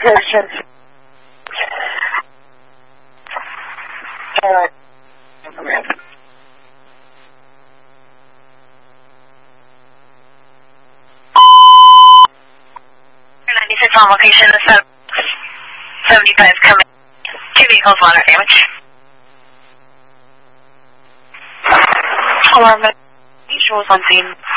location. Command. 96 on location, the 75 coming. 2 vehicles, minor damage. Alarm, visuals on scene.